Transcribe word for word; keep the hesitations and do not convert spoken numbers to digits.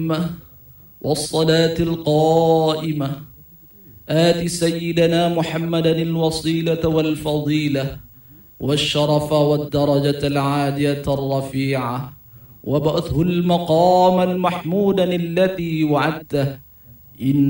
والصلاة القائمة آت سيدنا محمدا الوصيلة والفضيلة والشرف والدرجة العالية الرفيعة وابعثه المقام المحمودا الذي وعدته إن